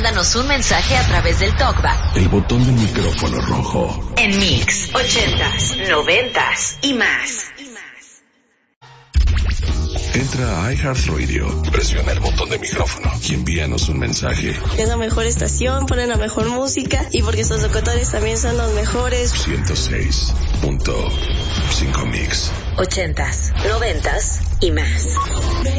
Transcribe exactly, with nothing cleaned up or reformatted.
mándanos un mensaje a través del TalkBack. El botón del micrófono rojo. En Mix, ochentas, noventas y más. Entra a iHeartRadio, presiona el botón de micrófono y envíanos un mensaje. Es la mejor estación, ponen la mejor música y porque sus locutores también son los mejores. ciento seis punto cinco Mix. Ochentas, noventas y más.